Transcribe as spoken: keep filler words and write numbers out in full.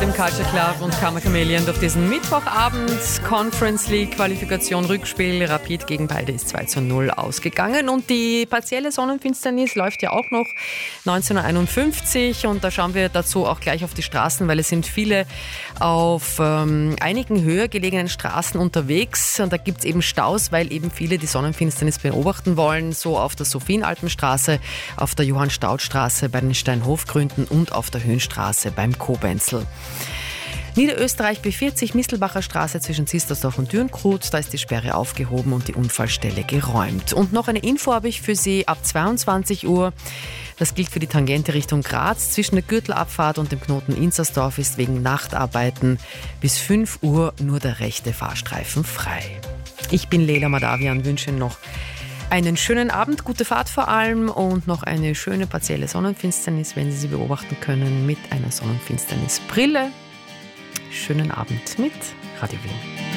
dem Culture Club und Karma Chameleon durch diesen Mittwochabend. Conference League Qualifikation Rückspiel. Rapid gegen beide ist zwei zu null ausgegangen. Und die partielle Sonnenfinsternis läuft ja auch noch neunzehnhunderteinundfünfzig. Und da schauen wir dazu auch gleich auf die Straßen, weil es sind viele auf ähm, einigen höher gelegenen Straßen unterwegs. Und da gibt es eben Staus, weil eben viele die Sonnenfinsternis beobachten wollen. So auf der Sophienalpenstraße, auf der Johann-Staudt-Straße, bei den Steinhofgründen und auf der Höhenstraße beim Kobenzel. Niederösterreich B vierzig, Mistelbacher Straße zwischen Zistersdorf und Dürnkrut. Da ist die Sperre aufgehoben und die Unfallstelle geräumt. Und noch eine Info habe ich für Sie ab zweiundzwanzig Uhr. Das gilt für die Tangente Richtung Graz. Zwischen der Gürtelabfahrt und dem Knoten Inzersdorf ist wegen Nachtarbeiten bis fünf Uhr nur der rechte Fahrstreifen frei. Ich bin Leila Madavian, wünsche Ihnen noch einen schönen Abend, gute Fahrt vor allem und noch eine schöne partielle Sonnenfinsternis, wenn Sie sie beobachten können mit einer Sonnenfinsternisbrille. Schönen Abend mit Radio Wien.